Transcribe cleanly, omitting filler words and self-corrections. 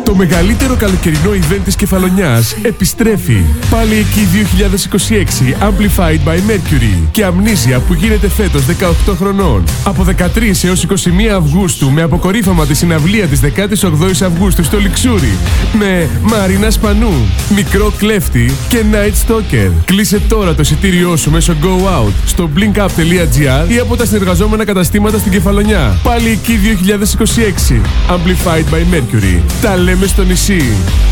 Το μεγαλύτερο καλοκαιρινό event της Κεφαλονιάς επιστρέφει. Πάλι εκεί 2026 Amplified by Mercury και Amnesia που γίνεται φέτος 18 χρονών. Από 13 έως 21 Αυγούστου με αποκορύφωμα τη συναυλία της 18ης Αυγούστου στο Λιξούρι με Μαρίνα Σπανού, Μικρό Κλέφτη και Night Stalker. Κλείσε τώρα το εισιτήριό σου μέσω Go Out στο blinkup.gr ή από τα συνεργαζόμενα καταστήματα στην Κεφαλονιά. Πάλι εκεί 2026 Amplified by Mercury. Τα λέμε στο νησί.